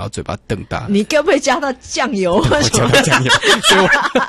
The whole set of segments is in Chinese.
后嘴巴瞪大。 你该不会加到酱油？ 我加到酱油，所以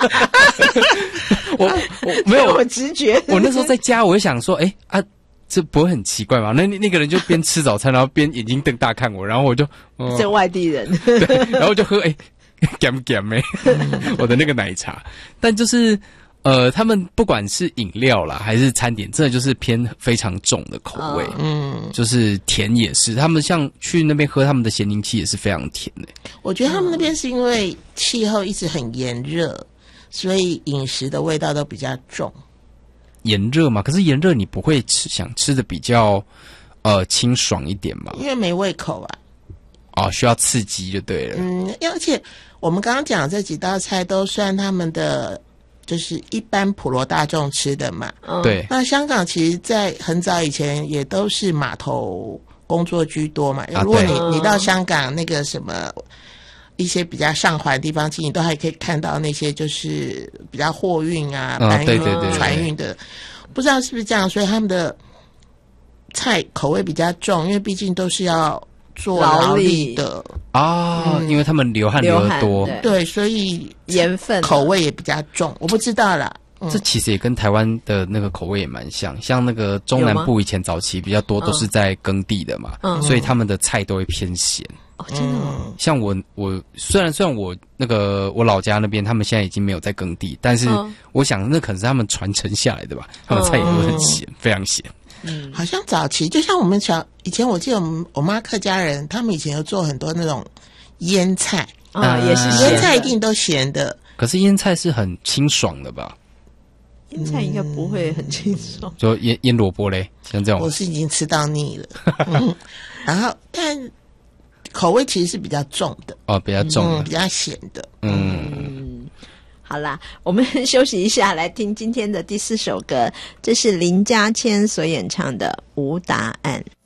我没有我直觉。 我那时候在家，我就想说，这不会很奇怪吗？那个人就边吃早餐，然后边眼睛瞪大看我，然后我就这外地人， 对，然后就喝干我的那个奶茶，但就是他们不管是饮料啦还是餐点，真的就是偏非常重的口味，就是甜也是，他们像去那边喝他们的咸柠七也是非常甜的。 我觉得他们那边是因为气候一直很炎热，所以饮食的味道都比较重。 炎热嘛，可是炎热你不会想吃的比较清爽一点嘛？ 因为没胃口啊。 需要刺激就对了。 而且我们刚刚讲这几道菜都算他们的就是一般普罗大众吃的嘛。 对。 那香港其实在很早以前也都是码头工作居多嘛。如果你到香港那个什么一些比较上环的地方，其实你都还可以看到那些就是比较货运啊、搬运、船运的，不知道是不是这样，所以他们的菜口味比较重，因为毕竟都是要做劳力的因为他们流汗流得多， 对，所以盐分口味也比较重。我不知道啦。 这其实也跟台湾的那个口味也蛮像那个中南部以前早期比较多都是在耕地的嘛，所以他们的菜都会偏咸。 真的吗？ 像我虽然我那个我老家那边他们现在已经没有在耕地，但是我想那可能是他们传承下来的吧，他们菜也都很咸，非常咸。 好像早期就像我们以前我记得我妈客家人他们以前有做很多那种腌菜也是咸的， 腌菜一定都咸的。 可是腌菜是很清爽的吧？ 腌菜应该不会很清爽， 就腌萝卜嘞，像这种我是已经吃到腻了。然后但口味其实是比较重的比较重的， 比较咸的。 好啦，我们休息一下，来听今天的第4首歌，这是林家谦所演唱的《无答案》。